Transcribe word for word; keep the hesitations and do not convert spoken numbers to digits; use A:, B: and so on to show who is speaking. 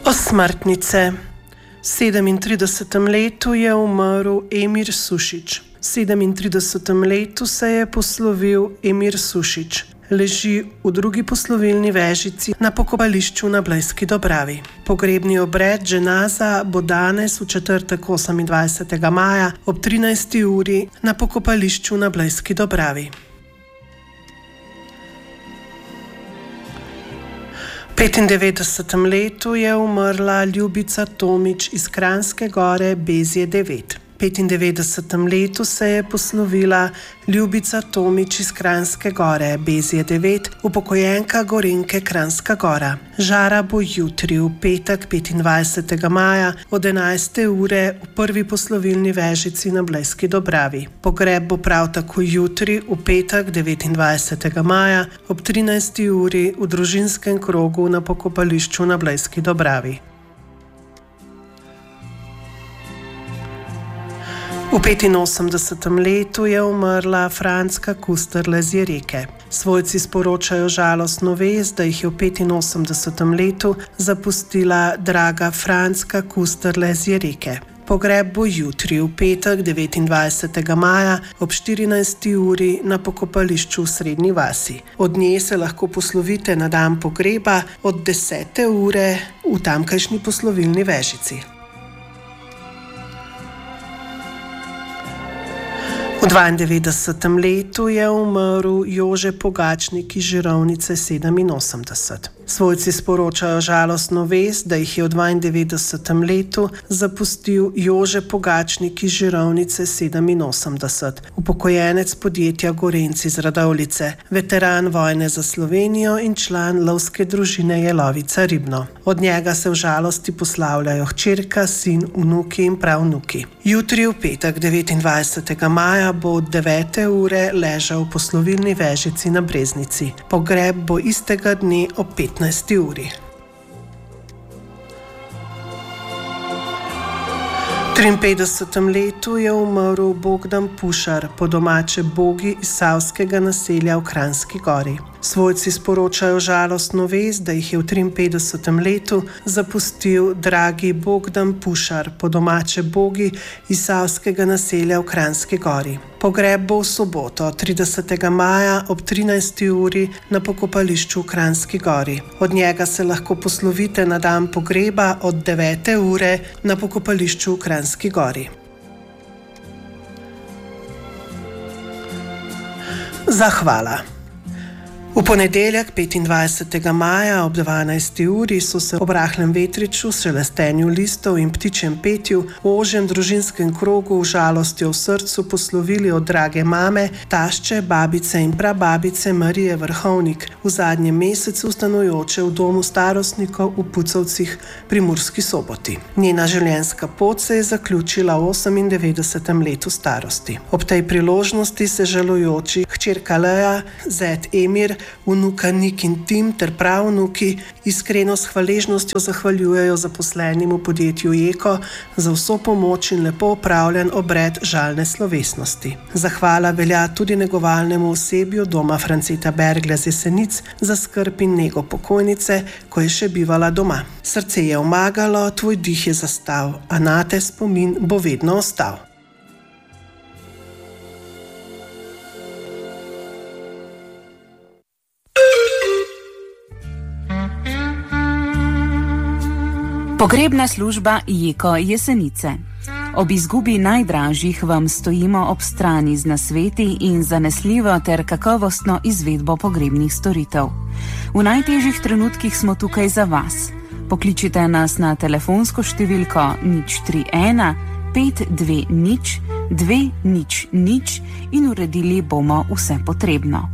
A: Osmrtnice. V sedemintridesetem letu je umrl Emir Sušić. V sedemintridesetem letu se je poslovil Emir Sušić. Leži v drugi poslovilni vežici na pokopališču na Blejski Dobravi. Pogrebni obred dženaza bo danes v četrtek osemindvajsetega maja ob trinajsti uri na pokopališču na Blejski Dobravi. V petindevetdesetem letu je umrla Ljubica Tomič iz Kranjske Gore, Bezje devet. V petindevetdesetem letu se je poslovila Ljubica Tomič iz Kranjske Gore, Bezje devet, upokojenka Gorenjke Kranjska Gora. Žara bo jutri, v petek petindvajsetega maja od enajste ure v prvi poslovilni vežici na Blejski Dobravi. Pogreb bo prav tako jutri, v petek devetindvajsetega maja ob trinajsti uri v družinskem krogu na pokopališču na Blejski Dobravi. V petinosemdesetem letu je umrla Frančka Kusterle z Jereke. Svojci sporočajo žalostno vest, da jih je v petinosemdesetem letu zapustila draga Frančka Kusterle z Jereke. Pogreb bo jutri, v petek devetindvajsetega maja ob štirinajsti uri na pokopališču v Srednji vasi. Od nje se lahko poslovite na dan pogreba od desete ure v tamkajšnji poslovilni vežici. V dvaindevetdesetem letu je umrl Jože Pogačnik iz Žirovnice sedeminosemdeset. Svojci sporočajo žalostno vest, da jih je v dvaindevetdesetem letu zapustil Jože Pogačnik iz Žirovnice sedeminosemdeset, upokojenec podjetja Gorenjci iz Radovljice, veteran vojne za Slovenijo in član lovske družine Jelovica Ribno. Od njega se v žalosti poslavljajo hčerka, sin, vnuki in pravnuki. Jutri, v petek devetindvajsetega maja, bo od devete ure ležal v poslovilni vežici na Breznici. Pogreb bo istega dne ob petnajsti uri. V triinpetdesetem letu je umrl Bogdan Pušar, po domače Bogi iz Savskega naselja v Kranjski Gori. Svojci sporočajo žalostno vest, da jih je v triinpetdesetem letu zapustil dragi Bogdan Pušar, po domače Bogi iz Savskega naselja v Kranjski Gori. Pogreb bo v soboto, tridesetega maja ob trinajsti uri na pokopališču v Kranjski Gori. Od njega se lahko poslovite na dan pogreba od devete ure na pokopališču v Kranjski Gori. Zahvala. V ponedeljek petindvajsetega maja ob dvanajsti uri so se ob rahlem vetriču, šelestenju listov in ptičjem petju v ožjem družinskem krogu v žalostjo v srcu poslovili od drage mame, tašče, babice in prababice Marije Vrhovnik, v zadnjem mesecu stanujoče v domu starostnikov v Pucovcih pri Murski Soboti. Njena življenjska pot se je zaključila v osemindevetdesetem letu starosti. Ob tej priložnosti se žalujoči hčerka Leja, zet Emir, vnuka Nik in Tim ter pravnuki iskreno s hvaležnostjo zahvaljujejo zaposlenim v podjetju Eko za vso pomoč in lepo opravljen obred žalne slovesnosti. Zahvala velja tudi negovalnemu osebju doma Franceta Berglja z Jesenic za skrb in nego pokojnice, ko je še bivala doma. Srce je omagalo, tvoj dih je zastal, a nate spomin bo vedno ostal.
B: Pogrebna služba Jeko Jesenice. Ob izgubi najdražjih vam stojimo ob strani z nasveti in zanesljivo ter kakovostno izvedbo pogrebnih storitev. V najtežjih trenutkih smo tukaj za vas. Pokličite nas na telefonsko številko nič tri ena pet dve nič dve nič nič in uredili bomo vse potrebno.